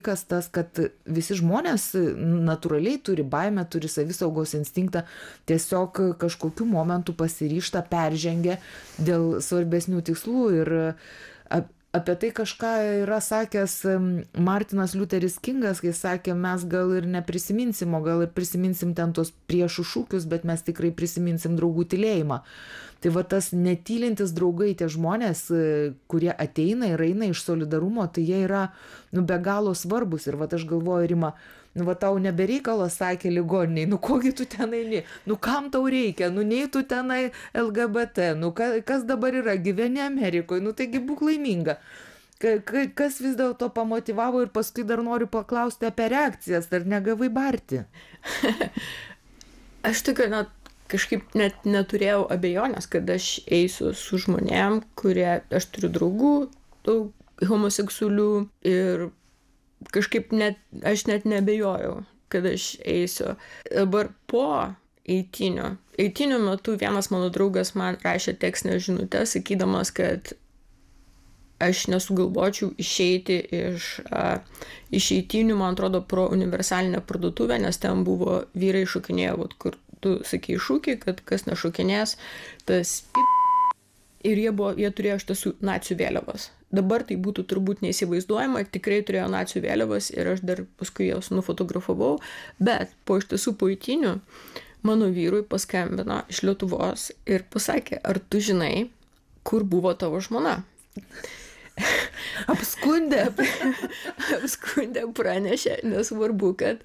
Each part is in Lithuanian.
kas tas, kad visi žmonės natūraliai turi baimę, turi savisaugos instinktą, tiesiog kažkokiu momentu pasiryžta, peržengia dėl svarbesnių tikslų. Ir apie tai kažką yra sakęs Martinas Liuteris Kingas, kai sakė, mes gal ir neprisiminsim, o gal ir prisiminsim ten tos priešų šūkius, bet mes tikrai prisiminsim draugų tylėjimą. Tai va tas netylintis draugai, tie žmonės, kurie ateina ir eina iš solidarumo, tai jie yra be galo svarbus. Ir va aš galvoju, Rima, va tau nebereikalo sakė ligoniniai, kogi tu ten eini, kam tau reikia, nei tu tenai LGBT, kas dabar yra, gyveni Amerikoje, taigi būk laiminga. Kas vis dėlto pamotivavo ir paskui dar noriu paklausti apie reakcijas, ar negavai barti? Aš tikrai kažkaip net neturėjau abejonės, kad aš eisiu su žmonėm, aš turiu draugų, daug homoseksualių ir kažkaip aš net nebejojau, kad aš eisiu. Dabar po eitinių metu vienas mano draugas man rašė tekstinę žinutę, sakydamas, kad aš nesugalvočiau išeiti iš eitinių, man atrodo, pro universalinę parduotuvę, nes ten buvo vyrai šokinėjo, kur tu sakei šūkį, kad kas nešokinės, tas ir jie turėjo iš tiesų nacių vėliavas. Dabar tai būtų turbūt neįsivaizduojama, tikrai turėjo nacių vėliavas ir aš dar paskui jas nufotografavau, bet iš tiesų po eitinių mano vyrui paskambino iš Lietuvos ir pasakė, ar tu žinai, kur buvo tavo žmona? Apskundė, pranešė, nesvarbu, kad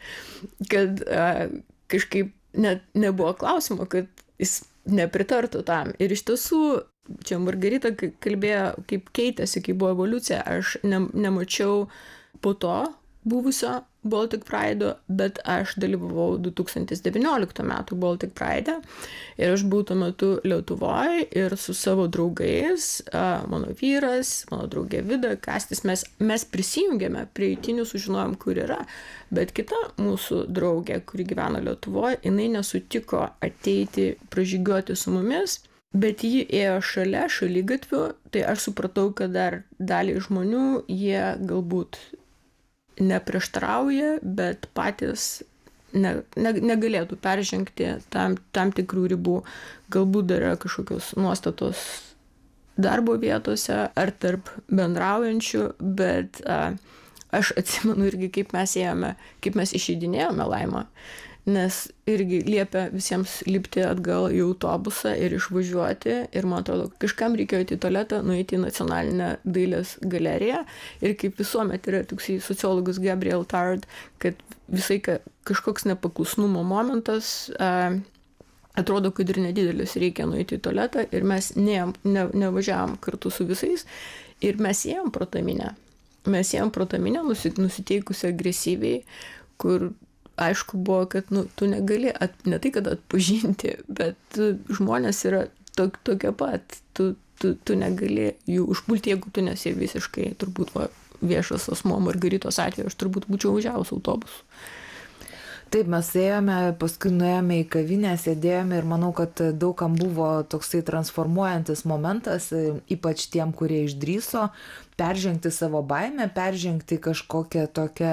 kažkaip net nebuvo klausimo, kad jis nepritartų tam. Ir iš tiesų, čia Margarita kalbėjo, kaip keitėsi, kaip buvo evoliucija, aš nemačiau po to buvusio Baltic Pride'o, bet aš dalyvavau 2019 metų Baltic Pride'e ir aš buvau tuo metu Lietuvoje ir su savo draugais, mano vyras, mano draugė Vida, Kastis, mes prisijungėme prie eitinių, sužinojom, kur yra, bet kita mūsų draugė, kuri gyvena Lietuvoje, jinai nesutiko ateiti pražygiuoti su mumis, bet ji ėjo šaligatviu, tai aš supratau, kad dar daliai žmonių jie galbūt neprieštarauja, bet patys negalėtų peržengti tam tikrų ribų. Galbūt dar yra kažkokios nuostatos darbo vietose ar tarp bendraujančių, bet aš atsimenu irgi, kaip mes išeidinėjome, Laima, nes irgi liepia visiems lipti atgal į autobusą ir išvažiuoti ir man atrodo, kažkam reikėjo į tualetą, nueiti į Nacionalinę dailės galeriją ir kaip visuomet yra toksai sociologas Gabriel Tard, kad visai kažkoks nepaklusnumo momentas, atrodo, kad ir nedidelis, reikia nueiti į tualetą ir mes nevažiavom kartu su visais ir mes ėjom pro tą minę. Mes ėjom pro tą minę nusiteikusi agresyviai, kur aišku buvo, kad tu negali, ne tai, kad atpažinti, bet žmonės yra tokie pat. Tu negali jų užpulti, jeigu tu nesi visiškai, turbūt viešas asmuo. Margaritos atveju aš turbūt būčiau važiavus autobusu. Taip, mes ėjome, paskui nuėjome į kavinę, sėdėjome ir manau, kad daugam buvo toksai transformuojantis momentas, ypač tiem, kurie išdrįso peržengti savo baimę, peržengti kažkokią tokią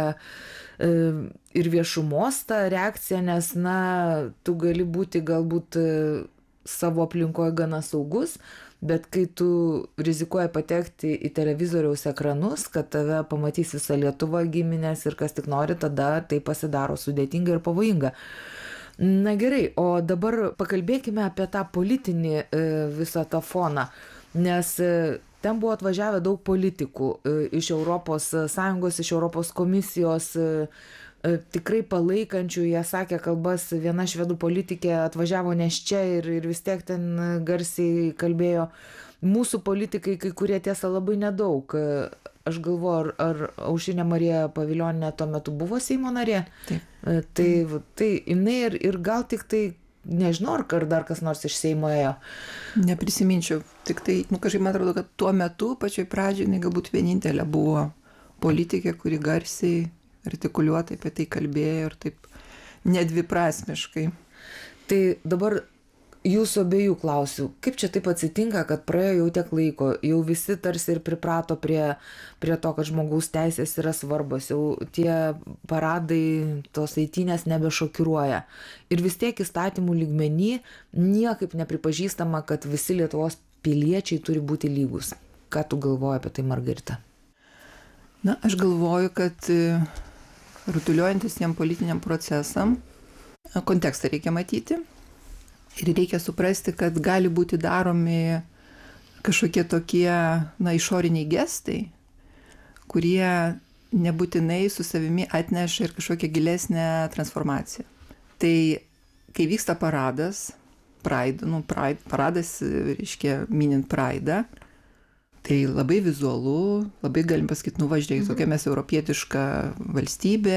ir viešumos tą reakciją, nes, tu gali būti galbūt savo aplinkoje gana saugus, bet kai tu rizikuoji patekti į televizoriaus ekranus, kad tave pamatys visa Lietuva, giminės ir kas tik nori, tada tai pasidaro sudėtinga ir pavojinga. Na gerai, o dabar pakalbėkime apie tą politinį visą tą foną, nes ten buvo atvažiavę daug politikų iš ES, iš Europos komisijos, tikrai palaikančių, jie sakė kalbas, viena švedų politikė atvažiavo nes čia ir vis tiek ten garsiai kalbėjo. Mūsų politikai, kai kurie tiesa labai nedaug. Aš galvoju, ar Aušrinė Marija Pavilionienė tuo metu buvo Seimo narė? Taip. Tai jinai ir gal tik tai, nežinau, ar dar kas nors iš Seimo ėjo. Neprisiminčiau, tik tai, kažkaip man atrodo, kad tuo metu, pačioj pradžioj, jinai galbūt vienintelė buvo politikė, kuri garsiai artikuliuotai apie tai kalbėjo ir taip nedviprasmiškai. Tai dabar Jūsų abiejų klausiu, kaip čia taip atsitinka, kad praėjo jau tiek laiko, jau visi tarsi ir priprato prie to, kad žmogaus teisės yra svarbos, jau tie paradai, tos eitynės nebešokiruoja. Ir vis tiek įstatymų lygmenį niekaip nepripažįstama, kad visi Lietuvos piliečiai turi būti lygus. Ką tu galvoji apie tai, Margarita? Na, aš galvoju, kad rutuliuojantis tiem politiniam procesam kontekstą reikia matyti. Ir reikia suprasti, kad gali būti daromi kažkokie tokie, išoriniai gestai, kurie nebūtinai su savimi atneša ir kažkokią gilesnę transformaciją. Tai kai vyksta paradas, paradas, reiškia, minint Praidą, tai labai vizualu, labai galim pasakyti, važiuojai, tokia mes europietiška valstybė,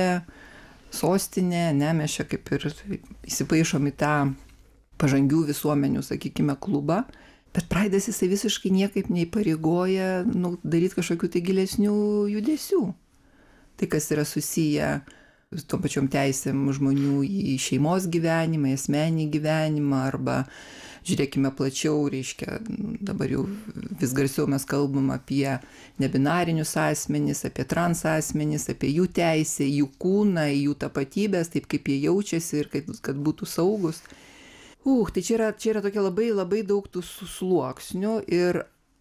sostinė, mes čia kaip ir įsipaišom į tą pažangių visuomenių, sakykime, klubą, bet Praidas jisai visiškai niekaip neįpareigoja daryti kažkokių tai gilesnių judesių. Tai, kas yra susiję su tom pačiom teisėm žmonių į šeimos gyvenimą, į asmeninį gyvenimą, arba žiūrėkime plačiau, reiškia, dabar jau vis garsiau mes kalbam apie nebinarinius asmenis, apie trans asmenis, apie jų teisę, jų kūną, jų tapatybės, taip kaip jie jaučiasi ir kad būtų saugus. Tai čia yra tokia labai, labai daug tų sluoksnių ir,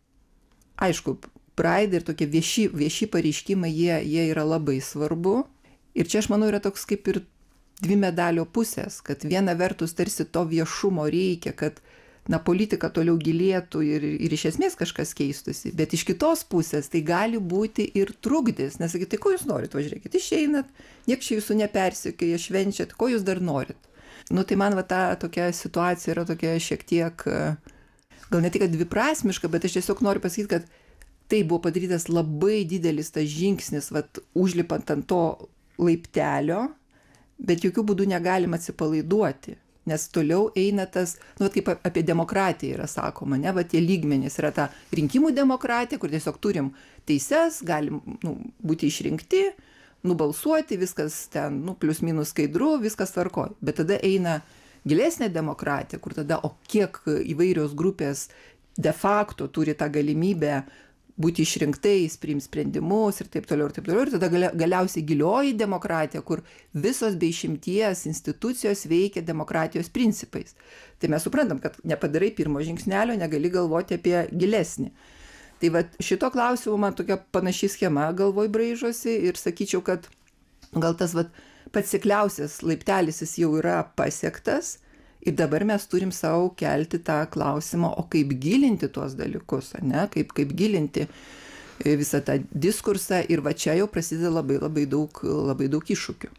aišku, Pride ir tokie vieši pareiškimai, jie yra labai svarbu. Ir čia, aš manau, yra toks kaip ir dvi medalio pusės, kad viena vertus tarsi to viešumo reikia, kad politika toliau gilėtų ir iš esmės kažkas keistusi, bet iš kitos pusės tai gali būti ir trukdis, nes sakyti, tai ko jūs norit, važiuokit, išeinat, nieks čia jūsų nepersekioja, švenčiat, ko jūs dar norit. Tai man ta tokia situacija yra tokia šiek tiek, gal ne tik dviprasmiška, bet aš tiesiog noriu pasakyti, kad tai buvo padarytas labai didelis tas žingsnis, užlipant ant to laiptelio, bet jokių būdų negalim atsipalaiduoti, nes toliau eina tas, kaip apie demokratiją yra sakoma, tie lygmenys yra ta rinkimų demokratija, kur tiesiog turim teises, galim būti išrinkti, nubalsuoti, viskas ten, plius minus skaidru, viskas tvarkoj. Bet tada eina gilesnė demokratija, kur tada, kiek įvairios grupės de facto turi tą galimybę būti išrinktais, priimti sprendimus ir taip toliau. Ir tada galiausiai gilioji demokratija, kur visos be išimties institucijos veikia demokratijos principais. Tai mes suprantam, kad nepadarai pirmo žingsnelio, negali galvoti apie gilesnį. Tai šito klausimo man tokia panaši schema galvoj braižosi ir sakyčiau, kad gal tas pats sikliausias laiptelis jis jau yra pasiektas ir dabar mes turim savo kelti tą klausimą, o kaip gilinti tuos dalykus, kaip gilinti visą tą diskursą ir čia jau prasideda labai daug iššūkių.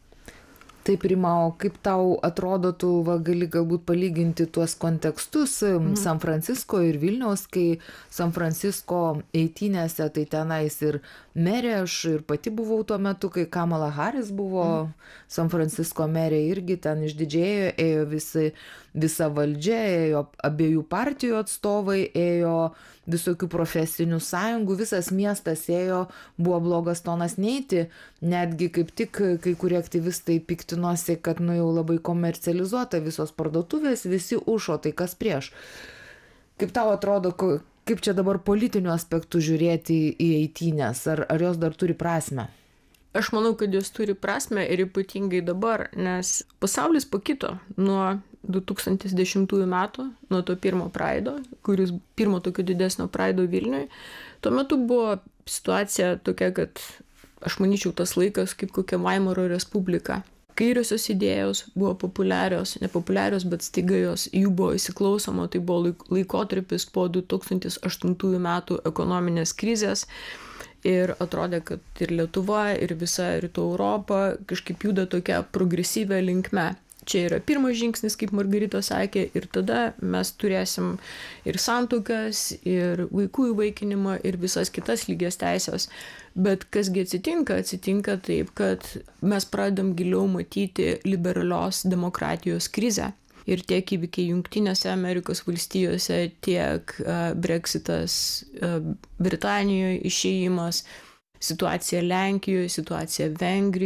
Taip, Rima, o kaip tau atrodo, tu gali galbūt palyginti tuos kontekstus San Francisko ir Vilniaus, kai San Francisko eitynėse, tai tenais ir merė, aš ir pati buvau tuo metu, kai Kamala Harris buvo San Francisko merė, irgi ten išdidžiai ėjo visa valdžia, ėjo abiejų partijų atstovai, ėjo visokių profesinių sąjungų, visas miestas ėjo, buvo blogas tonas neiti, netgi kaip tik kai kurie aktyvistai piktinosi, kad jau labai komercializuota visos parduotuvės, visi ušo, tai kas prieš. Kaip tau atrodo, kaip čia dabar politiniu aspektu žiūrėti į eitynės, ar jos dar turi prasmę? Aš manau, kad jos turi prasmę ir ypatingai dabar, nes pasaulis pakito nuo 2010 metų, nuo to pirmo Praido, kuris pirmo tokio didesnio Praido Vilniui. Tuo metu buvo situacija tokia, kad aš manyčiau tas laikas kaip kokia Vaimaro Respublika. Kairiosios idėjos buvo populiarios, nepopuliarios, bet staiga jų buvo įsiklausoma, tai buvo laikotarpis po 2008 metų ekonominės krizės. Ir atrodė, kad ir Lietuva, ir visa Rytų Europa kažkaip juda tokia progresyvia linkme. Čia yra pirmas žingsnis, kaip Margarita sakė, ir tada mes turėsim ir santuokas, ir vaikų įvaikinimą, ir visas kitas lygias teisės. Bet kasgi atsitinka? Atsitinka taip, kad mes pradedam giliau matyti liberalios demokratijos krizę. Ir tiek įvykiai Jungtinėse Amerikos valstijose, tiek Brexitas Britanijoje, išėjimas, situacija Lenkijoje, situacija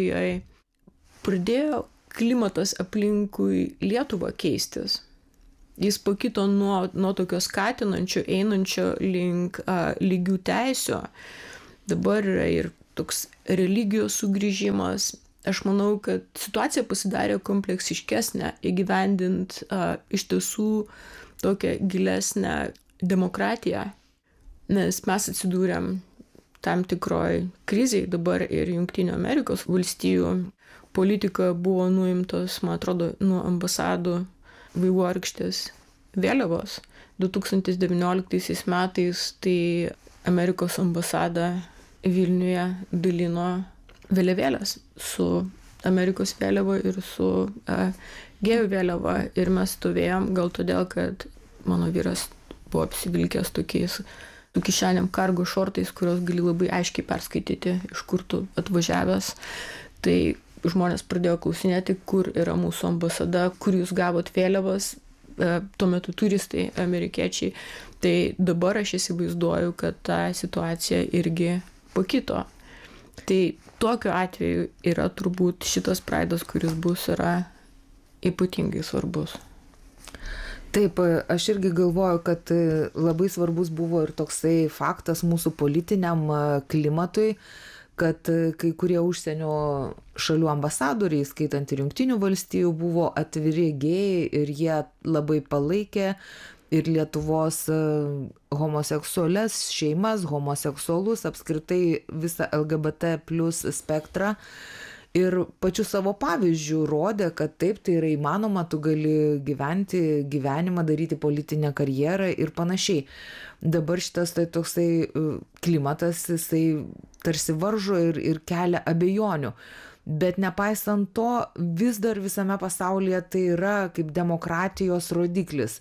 Vengrijoje. Pradėjo klimatas aplinkui Lietuvą keistis. Jis pakito nuo tokio skatinančio, einančio link lygių teisių. Dabar yra ir toks religijos sugrįžimas. Aš manau, kad situacija pasidarė kompleksiškesnė, įgyvendint iš tiesų tokią gilesnę demokratiją, nes mes atsidūrėm tam tikroj krizėj. Dabar ir Jungtinių Amerikos valstijų politika buvo nuimtos, man atrodo, nuo ambasadų vaivorykštės vėliavos. 2019 metais tai Amerikos ambasada Vilniuje dalino vėliavėlės su Amerikos vėliava ir su gėjų vėliava. Ir mes stovėjom gal todėl, kad mano vyras buvo apsivilkęs tokiais su kišeniam kargo šortais, kurios gali labai aiškiai perskaityti, iš kur tu atvažiavęs. Tai žmonės pradėjo klausinėti, kur yra mūsų ambasada, kur jūs gavot vėliavas, tuo metu turistai, amerikiečiai. Tai dabar aš įsivaizduoju, kad ta situacija irgi pakito. Tai tokiu atveju yra turbūt šitas praidas, kuris bus, yra ypatingai svarbus. Taip, aš irgi galvoju, kad labai svarbus buvo ir toksai faktas mūsų politiniam klimatui, kad kai kurie užsienio šalių ambasadoriai, skaitant ir Jungtinių valstijų, buvo atviri gėjai ir jie labai palaikė ir Lietuvos homoseksualias šeimas, homoseksualus, apskritai visą LGBT plus spektrą. Ir pačiu savo pavyzdžiu rodė, kad taip, tai yra įmanoma, tu gali gyventi gyvenimą, daryti politinę karjerą ir panašiai. Dabar šitas tai toksai klimatas, jisai tarsi varžo ir kelia abejonių. Bet nepaisant to, vis dar visame pasaulyje tai yra kaip demokratijos rodiklis.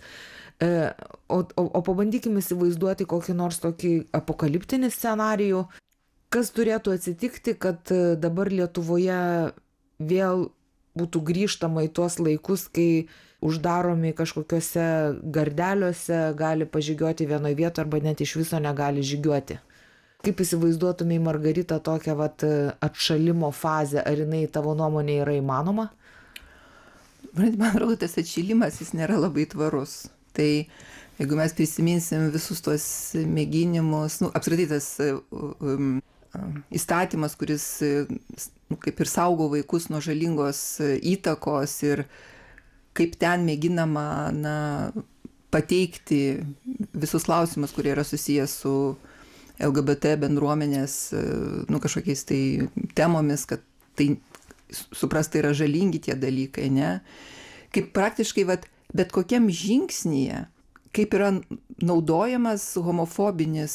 O pabandykim įsivaizduoti kokį nors tokį apokaliptinį scenarijų. Kas turėtų atsitikti, kad dabar Lietuvoje vėl būtų grįžtama į tuos laikus, kai uždaromi kažkokiuose gardeliuose, gali pažygiuoti vienoje vietoje arba net iš viso negali žygiuoti? Kaip įsivaizduotumai, Margarita, tokią atšalimo fazę? Ar jinai tavo nuomonė yra įmanoma? Man atrodo, tas atšilimas jis nėra labai tvarus. Tai jeigu mes prisiminsim visus tuos mėginimus, apskritai tas įstatymas, kuris kaip ir saugo vaikus nuo žalingos įtakos ir kaip ten mėginama pateikti visus klausimus, kurie yra susijęs su LGBT bendruomenės kažkokiais tai temomis, kad tai suprastai yra žalingi tie dalykai, ne? Kaip praktiškai bet kokiam žingsnyje, kaip yra naudojamas homofobinis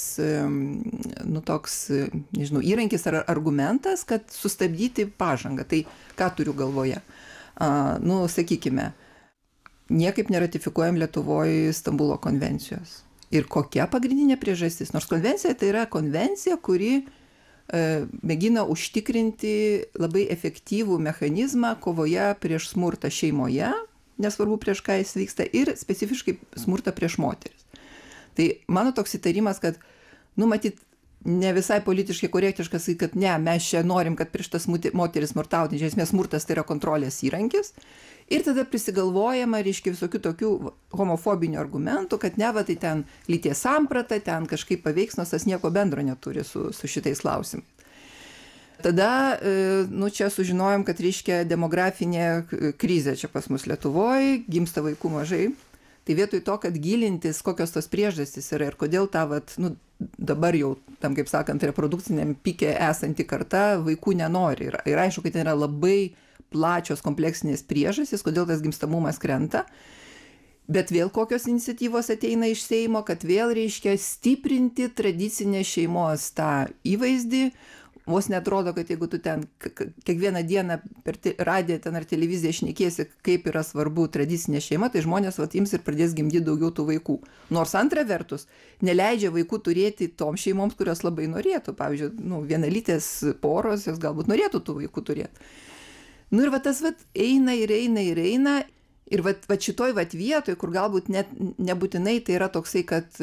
toks, nežinau, įrankis ar argumentas, kad sustabdyti pažangą. Tai ką turiu galvoje? Sakykime, niekaip neratifikuojam Lietuvoje Stambulo konvencijos. Ir kokia pagrindinė priežastis? Nors konvencija tai yra konvencija, kuri mėgina užtikrinti labai efektyvų mechanizmą kovoje prieš smurtą šeimoje, nesvarbu prieš ką jis vyksta, ir specifiškai smurtą prieš moteris. Tai mano toks įtarimas, kad, matyt, ne visai politiškai korektiškas, kad ne, mes čia norim, kad prieš tas moteris smurtauti, iš esmės smurtas tai yra kontrolės įrankis, ir tada prisigalvojama, reiškia, visokių tokių homofobinių argumentų, kad ne, tai ten lyties samprata, ten kažkaip paveiks, nors tas nieko bendro neturi su šitais klausimais. Tada, čia sužinojom, kad reiškia demografinė krizė čia pas mus Lietuvoje, gimsta vaikų mažai. Tai vietoj to, kad gilintis, kokios tos priežastys yra ir kodėl ta, dabar jau, tam, kaip sakant, reprodukciniam pike esanti karta vaikų nenori. Ir aišku, kad ten yra labai plačios kompleksinės priežastys, kodėl tas gimstamumas krenta. Bet vėl kokios iniciatyvos ateina iš Seimo, kad vėl reiškia stiprinti tradicinę šeimos tą įvaizdį. Vos netrodo, kad jeigu tu ten kiekvieną dieną per radiją ten ar televiziją šnekėsi, kaip yra svarbu tradicinė šeima, tai žmonės ims ir pradės gimdyti daugiau tų vaikų. Nors antra vertus, neleidžia vaikų turėti toms šeimoms, kurios labai norėtų. Pavyzdžiui, vienalytės poros, jos galbūt norėtų tų vaikų turėti. Ir tas eina ir eina ir eina. Ir šitoj vietoj, kur galbūt net nebūtinai tai yra toksai, kad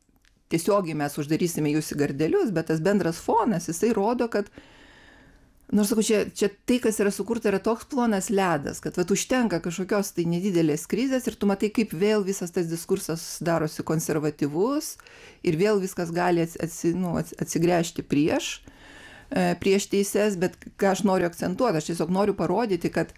tiesiogiai mes uždarysime jūs į gardelius, bet tas bendras fonas, jisai rodo, kad Nors sakau, čia tai, kas yra sukurta, yra toks plonas ledas, kad vat užtenka kažkokios tai nedidelės krizės ir tu matai, kaip vėl visas tas diskursas darosi konservatyvus ir vėl viskas gali atsigręžti prieš teises, bet ką aš noriu akcentuoti, aš tiesiog noriu parodyti, kad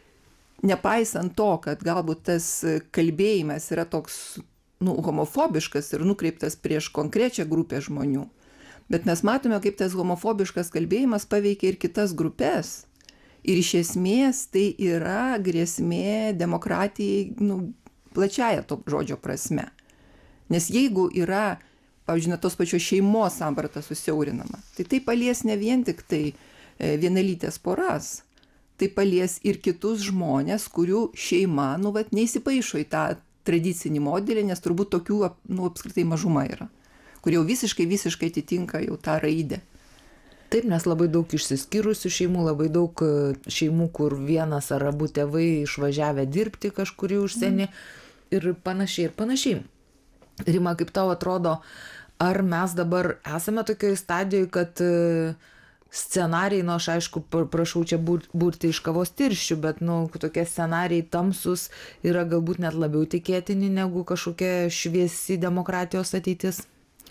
nepaisant to, kad galbūt tas kalbėjimas yra toks homofobiškas ir nukreiptas prieš konkrečią grupę žmonių, bet mes matome, kaip tas homofobiškas kalbėjimas paveikia ir kitas grupės. Ir iš esmės tai yra grėsmė demokratijai, plačiaja to žodžio prasme. Nes jeigu yra, pavyzdžiui, tos pačios šeimos samprata susiaurinama, tai palies ne vien tik tai vienalytės poras, tai palies ir kitus žmonės, kurių šeima, neįsipaišo į tą tradicinį modelį, nes turbūt tokių, apskritai mažuma yra, kur jau visiškai atitinka jau tą raidę. Taip, nes labai daug išsiskyrusių šeimų, labai daug šeimų, kur vienas ar abu tėvai išvažiavę dirbti kažkur į užsienį ir panašiai. Rima, kaip tau atrodo, ar mes dabar esame tokioje stadijoje, kad scenarijai, aš aišku, prašau čia burti iš kavos tirščių, bet tokie scenarijai tamsus yra galbūt net labiau tikėtini negu kažkokia šviesi demokratijos ateitis?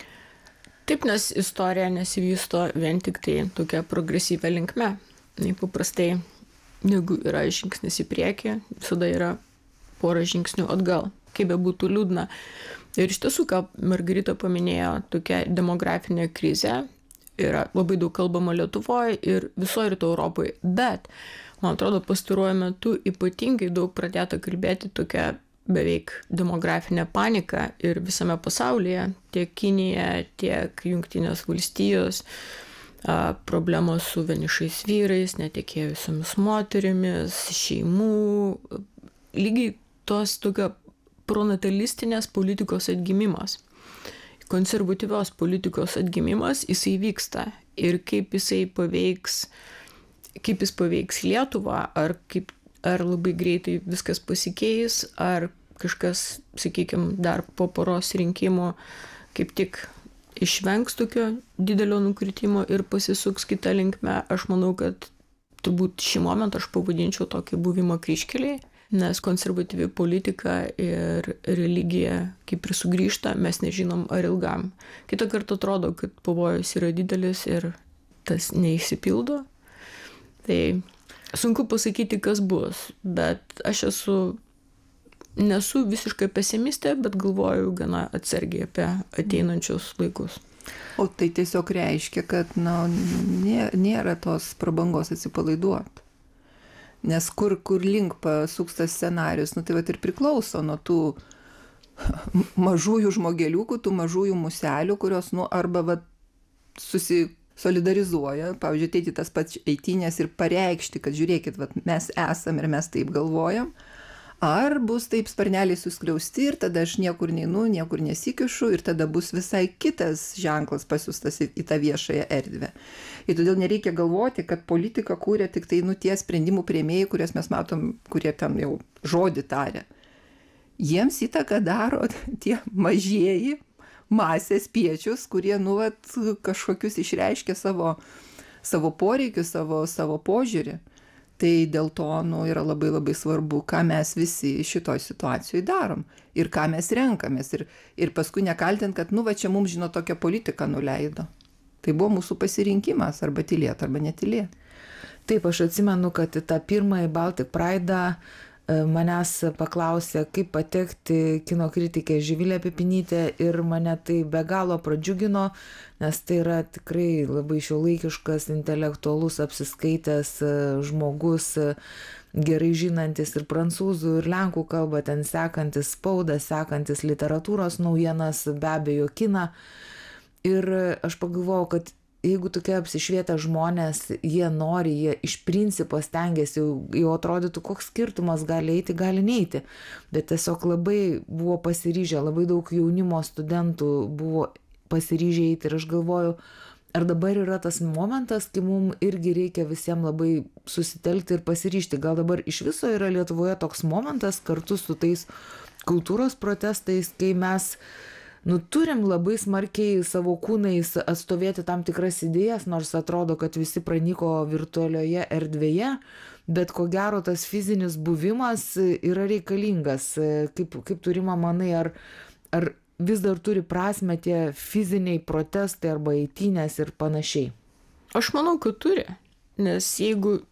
Taip, nes istorija nesivysto vien tik tai tokia progresyvia linkme. Paprastai, jeigu yra žingsnis į priekį, visada yra pora žingsnių atgal, kaip be būtų liūdna. Ir iš tiesų, ką Margarita paminėjo, tokia demografinė krizė, yra labai daug kalbama Lietuvoje ir visoje Rytų Europoje, bet, man atrodo, pastaruoju metu ypatingai daug pradėta kalbėti tokia beveik demografinė panika ir visame pasaulyje, tiek Kinija, tiek Jungtinės valstijos, problemos su vienišais vyrais, netekėjusiomis moterimis, šeimų, lygiai tos tokio pronatalistinės politikos atgimimas, konservatyvios politikos atgimimas, jisai vyksta ir kaip jis paveiks Lietuvą, ar labai greitai viskas pasikeis, ar kažkas, sakykime, dar po poros rinkimų kaip tik išvengs tokio didelio nukritimo ir pasisuks kitą linkmę. Aš manau, kad turbūt šį momentą aš pavadinčiau tokį buvimą kryžkelėje, nes konservatyvi politika ir religija kaip ir sugrįžta, mes nežinom ar ilgam. Kitą kartą atrodo, kad pavojus yra didelis ir tas neįsipildo. Tai sunku pasakyti, kas bus, bet aš nesu visiškai pesimistė, bet galvoju gana atsargiai apie ateinančius laikus. O tai tiesiog reiškia, kad nėra tos prabangos atsipalaiduoti. Nes kur link pasuks tas scenarius, tai vat ir priklauso nuo tų mažųjų žmogeliukų, tų mažųjų muselių, kurios arba solidarizuoja, pavyzdžiui, ateiti tas pats eitynės ir pareikšti, kad žiūrėkit, mes esam ir mes taip galvojam, ar bus taip sparneliai suskliausti ir tada aš niekur neinu, niekur nesikišu ir tada bus visai kitas ženklas pasiųstas į tą viešąją erdvę. Ir todėl nereikia galvoti, kad politiką kūrė tik tai tie sprendimų priėmėjai, kurias mes matom, kurie ten jau žodį taria. Jiems įtaką daro tie mažieji masės piečius, kurie kažkokius išreiškia savo poreikius, savo požiūrį. Tai dėl to yra labai labai svarbu, ką mes visi šitoj situacijoje darom ir ką mes renkamės. Ir paskui nekaltint, kad čia mums tokią politiką nuleido. Tai buvo mūsų pasirinkimas, arba tylėt, arba netylėt. Taip, aš atsimenu, kad į tą pirmąjį Baltic Pride'ą manęs paklausė, kaip patekti kino kritikė Živilė Pipinytė ir mane tai be galo pradžiugino, nes tai yra tikrai labai šiuolaikiškas, intelektualus, apsiskaitęs žmogus, gerai žinantis ir prancūzų, ir lenkų kalbą, ten sekantis spaudą, sekantis literatūros naujienas, be abejo kiną. Ir aš pagalvojau, kad jeigu tokie apsišvietę žmonės, jie nori, jie iš principo stengiasi, jau atrodytų, koks skirtumas gali eiti, gali neiti. Bet tiesiog labai buvo pasiryžę, labai daug jaunimo studentų buvo pasiryžę eiti ir aš galvoju, ar dabar yra tas momentas, kai mums irgi reikia visiems labai susitelkti ir pasiryžti. Gal dabar iš viso yra Lietuvoje toks momentas kartu su tais kultūros protestais, kai mes nu turim labai smarkiai savo kūnais atstovėti tam tikras idėjas, nors atrodo, kad visi pranyko virtualioje erdvėje, bet ko gero tas fizinis buvimas yra reikalingas. Kaip tu, Rima, manai, ar vis dar turi prasmę tie fiziniai protestai arba eitynės ir panašiai? Aš manau, kad turi, nes jeigu